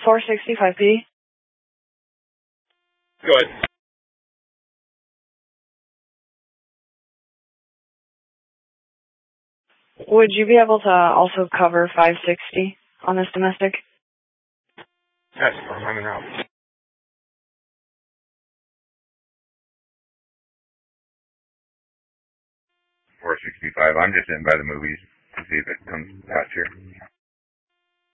465P. Go ahead. Would you be able to also cover 560 on this domestic? Yes, I'm running out. 465. I'm just in by the movies to see if it comes past here.